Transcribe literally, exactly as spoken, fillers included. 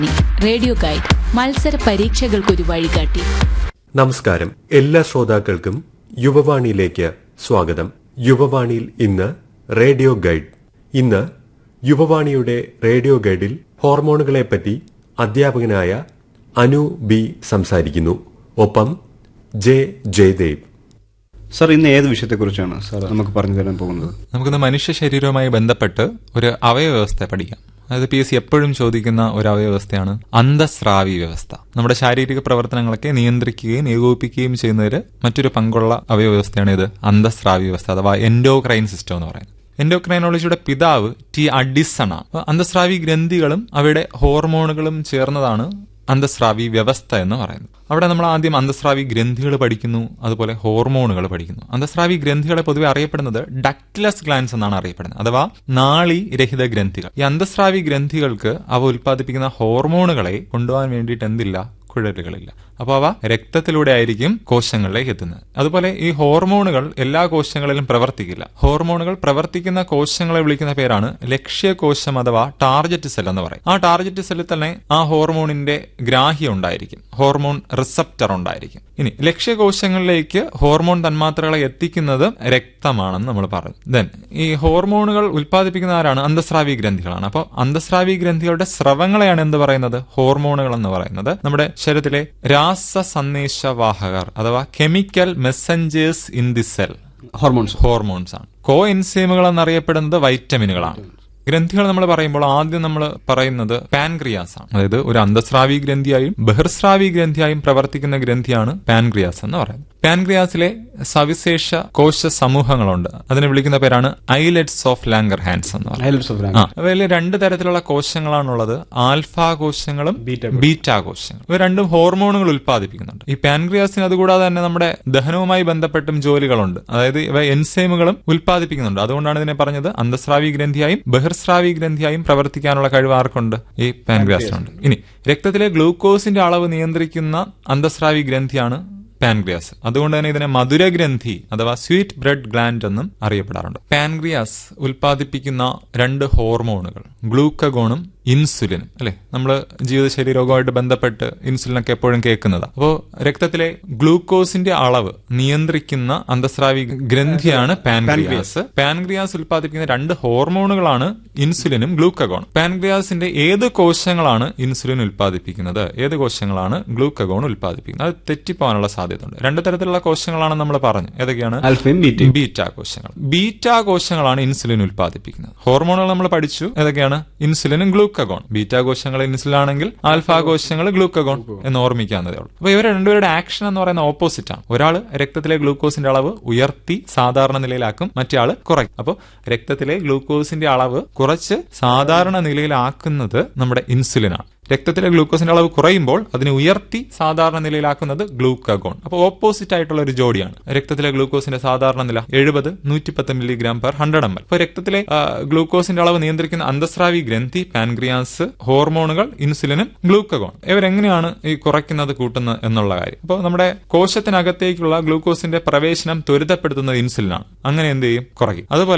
Radio guide മത്സര പരീക്ഷകൾക്കൊരു വഴികാട്ടി. നമസ്കാരം. എല്ലാ ശ്രോതാക്കൾക്കും യുവവാണിയിലേക്ക് സ്വാഗതം. യുവവാണിയിൽ ഇന്ന് റേഡിയോ ഗൈഡ്. ഇന്ന് യുവവാണിയുടെ റേഡിയോ ഗൈഡിൽ ഹോർമോണുകളെപ്പറ്റി അധ്യാപകനായ അനു ബി സംസാരിക്കുന്നു. ഒപ്പം ജെ ജയദേവ്. സർ, ഇന്ന് ഏത് വിഷയത്തെക്കുറിച്ചാണ് സാർ നമുക്ക് പറഞ്ഞു തരാൻ പോകുന്നത്? നമുക്കിന്ന് മനുഷ്യ ശരീരവുമായി ബന്ധപ്പെട്ട് ഒരു അവയവ വ്യവസ്ഥ പഠിക്കാം. അതായത് പി എസ് സി എപ്പോഴും ചോദിക്കുന്ന ഒരു അവയവ വ്യവസ്ഥയാണ് അന്തസ്രാവി വ്യവസ്ഥ. നമ്മുടെ ശാരീരിക പ്രവർത്തനങ്ങളൊക്കെ നിയന്ത്രിക്കുകയും ഏകോപിപ്പിക്കുകയും ചെയ്യുന്നതിൽ മറ്റൊരു പങ്കുള്ള അവയവ വ്യവസ്ഥയാണ് ഇത് അന്തസ്രാവി വ്യവസ്ഥ, അഥവാ എൻഡോക്രൈൻ സിസ്റ്റം എന്ന് പറയുന്നത്. എൻഡോക്രൈനോളജിയുടെ പിതാവ് ടി അഡിസൺ ആണ്. അന്തസ്രാവി ഗ്രന്ഥികളും അവയുടെ ഹോർമോണുകളും ചേർന്നതാണ് അന്തസ്രാവി വ്യവസ്ഥ എന്ന് പറയുന്നത്. അവിടെ നമ്മൾ ആദ്യം അന്തസ്രാവി ഗ്രന്ഥികൾ പഠിക്കുന്നു, അതുപോലെ ഹോർമോണുകൾ പഠിക്കുന്നു. അന്തസ്രാവി ഗ്രന്ഥികളെ പൊതുവെ അറിയപ്പെടുന്നത് ഡക്ട്ലെസ് ഗ്ലാൻസ് എന്നാണ് അറിയപ്പെടുന്നത്, അഥവാ നാളി രഹിത ഗ്രന്ഥികൾ. ഈ അന്തസ്രാവി ഗ്രന്ഥികൾക്ക് അവ ഉൽപ്പാദിപ്പിക്കുന്ന ഹോർമോണുകളെ കൊണ്ടുപോകാൻ വേണ്ടിയിട്ട് എന്തില്ല, കുഴലുകളില്ല. അപ്പോൾ അവ രക്തത്തിലൂടെ ആയിരിക്കും കോശങ്ങളിലേക്ക് എത്തുന്നത്. അതുപോലെ ഈ ഹോർമോണുകൾ എല്ലാ കോശങ്ങളിലും പ്രവർത്തിക്കില്ല. ഹോർമോണുകൾ പ്രവർത്തിക്കുന്ന കോശങ്ങളെ വിളിക്കുന്ന പേരാണ് ലക്ഷ്യകോശം അഥവാ ടാർഗറ്റ് സെൽ എന്ന് പറയും. ആ ടാർഗറ്റ് സെല്ലിൽ തന്നെ ആ ഹോർമോണിന്റെ ഗ്രാഹ്യം ഉണ്ടായിരിക്കും, ഹോർമോൺ റിസപ്റ്റർ ഉണ്ടായിരിക്കും. ഇനി ലക്ഷ്യകോശങ്ങളിലേക്ക് ഹോർമോൺ തന്മാത്രകളെ എത്തിക്കുന്നത് രക്തമാണെന്ന് നമ്മൾ പറഞ്ഞു. ദെൻ ഈ ഹോർമോണുകൾ ഉൽപ്പാദിപ്പിക്കുന്ന ആരാണ്? അന്തസ്രാവി ഗ്രന്ഥികളാണ്. അപ്പോൾ അന്തസ്രാവി ഗ്രന്ഥികളുടെ സ്രവങ്ങളെയാണ് എന്ത് പറയുന്നത്? ഹോർമോണുകൾ എന്ന് പറയുന്നത്. നമ്മുടെ ശരീരത്തിലെ രാസ സന്ദേശവാഹകർ അഥവാ chemical messengers in the cell hormones hormones ആണ്. കോ എൻസൈമുകൾ എന്നറിയപ്പെടുന്നത് വൈറ്റമിനുകളാണ്. ഗ്രന്ഥികൾ നമ്മൾ പറയുമ്പോൾ ആദ്യം നമ്മൾ പറയുന്നത് പാൻക്രിയാസ് ആണ്. അതായത് ഒരു അന്തസ്രാവി ഗ്രന്ഥിയായും ബഹിർസ്രാവി ഗ്രന്ഥിയായും പ്രവർത്തിക്കുന്ന ഗ്രന്ഥിയാണ് പാൻക്രിയാസ് എന്ന് പറയുന്നത്. പാൻക്രിയാസിലെ സവിശേഷ കോശ സമൂഹങ്ങളുണ്ട്. അതിനെ വിളിക്കുന്ന പേരാണ് ഐലെറ്റ്സ് ഓഫ് ലാംഗർഹാൻസ് എന്ന് പറയുന്നത്. അവയിൽ രണ്ട് തരത്തിലുള്ള കോശങ്ങളാണുള്ളത്, ആൽഫ കോശങ്ങളും ബീറ്റാ കോശങ്ങളും. ഇവ രണ്ടും ഹോർമോണുകൾ ഉൽപ്പാദിപ്പിക്കുന്നുണ്ട്. ഈ പാൻക്രിയാസിന് അതുകൂടാതെ തന്നെ നമ്മുടെ ദഹനവുമായി ബന്ധപ്പെട്ടും ജോലികളുണ്ട്. അതായത് ഇവ എൻസൈമുകളും ഉൽപ്പാദിപ്പിക്കുന്നുണ്ട്. അതുകൊണ്ടാണ് ഇതിനെ പറഞ്ഞത് അന്തസ്രാവി ഗ്രന്ഥിയായും ബഹിർസ്രാവി ഗ്രന്ഥിയായും പ്രവർത്തിക്കാനുള്ള കഴിവ് ആർക്കുണ്ട്? ഈ പാൻക്രിയാസിനുണ്ട്. ഇനി രക്തത്തിലെ ഗ്ലൂക്കോസിന്റെ അളവ് നിയന്ത്രിക്കുന്ന അന്തസ്രാവി ഗ്രന്ഥിയാണ് പാൻക്രിയാസ്. അതുകൊണ്ട് തന്നെ ഇതിനെ മധുരഗ്രന്ഥി അഥവാ സ്വീറ്റ് ബ്രെഡ് ഗ്ലാൻഡ് എന്നും അറിയപ്പെടാറുണ്ട്. പാൻക്രിയാസ് ഉൽപ്പാദിപ്പിക്കുന്ന രണ്ട് ഹോർമോണുകൾ ഗ്ലൂക്കഗോണും ഇൻസുലിനും, അല്ലെ? നമ്മൾ ജീവിതശൈലി രോഗമായിട്ട് ബന്ധപ്പെട്ട് ഇൻസുലിനൊക്കെ എപ്പോഴും കേൾക്കുന്നതാണ്. അപ്പോൾ രക്തത്തിലെ ഗ്ലൂക്കോസിന്റെ അളവ് നിയന്ത്രിക്കുന്ന അന്തസ്രാവി ഗ്രന്ഥിയാണ് പാൻക്രിയാസ്. പാൻക്രിയാസ് ഉൽപ്പാദിപ്പിക്കുന്ന രണ്ട് ഹോർമോണുകളാണ് ഇൻസുലിനും ഗ്ലൂക്കഗോണും. പാൻക്രിയാസിന്റെ ഏത് കോശങ്ങളാണ് ഇൻസുലിൻ ഉൽപ്പാദിപ്പിക്കുന്നത്, ഏത് കോശങ്ങളാണ് ഗ്ലൂക്കഗോൺ ഉൽപ്പാദിപ്പിക്കുന്നത്? അത് തെറ്റിപ്പോകാനുള്ള സാധ്യതയുണ്ട്. രണ്ട് തരത്തിലുള്ള കോശങ്ങളാണ് നമ്മൾ പറഞ്ഞു. ഏതൊക്കെയാണ്? ബീറ്റാ കോശങ്ങൾ. ബീറ്റാ കോശങ്ങളാണ് ഇൻസുലിൻ ഉൽപ്പാദിപ്പിക്കുന്നത്. ഹോർമോണുകൾ നമ്മൾ പഠിച്ചു. ഏതൊക്കെയാണ്? ഇൻസുലിനും ഗ്ലൂക്കഗോൺ. ബീറ്റാ കോശങ്ങൾ ഇൻസുലിൻ ആണെങ്കിൽ ആൽഫ കോശങ്ങൾ ഗ്ലൂക്കഗോൺ എന്ന് ഓർമ്മിക്കാവുന്നതേ ഉള്ളൂ. അപ്പൊ ഇവർ രണ്ടുപേരുടെ ആക്ഷൻ എന്ന് പറയുന്ന ഓപ്പോസിറ്റ് ആണ്. ഒരാൾ രക്തത്തിലെ ഗ്ലൂക്കോസിന്റെ അളവ് ഉയർത്തി സാധാരണ നിലയിലാക്കും, മറ്റേ ആള് കുറയ്ക്കും. അപ്പോൾ രക്തത്തിലെ ഗ്ലൂക്കോസിന്റെ അളവ് കുറച്ച് സാധാരണ നിലയിലാക്കുന്നത് നമ്മുടെ ഇൻസുലിനാണ്. രക്തത്തിലെ ഗ്ലൂക്കോസിന്റെ അളവ് കുറയുമ്പോൾ അതിനെ ഉയർത്തി സാധാരണ നിലയിലാക്കുന്നത് ഗ്ലൂക്കഗോൺ. അപ്പോൾ ഓപ്പോസിറ്റ് ആയിട്ടുള്ള ഒരു ജോഡിയാണ്. രക്തത്തിലെ ഗ്ലൂക്കോസിന്റെ സാധാരണ നില എഴുപത് നൂറ്റിപ്പത്ത് milligram per hundred M L. അപ്പോൾ രക്തത്തിലെ ഗ്ലൂക്കോസിന്റെ അളവ് നിയന്ത്രിക്കുന്ന അന്തസ്രാവി ഗ്രന്ഥി പാൻക്രിയാസ്, ഹോർമോണുകൾ ഇൻസുലിനും ഗ്ലൂക്കഗോൺ. ഇവരെങ്ങനെയാണ് ഈ കുറയ്ക്കുന്നത്, കൂട്ടുന്നത് എന്നുള്ള കാര്യം. അപ്പോൾ നമ്മുടെ കോശത്തിനകത്തേക്കുള്ള ഗ്ലൂക്കോസിന്റെ പ്രവേശനം ത്വരിതപ്പെടുത്തുന്നത് ഇൻസുലിനാണ്. അങ്ങനെ എന്ത് ചെയ്യും? കുറയ്ക്കും. അതുപോലെ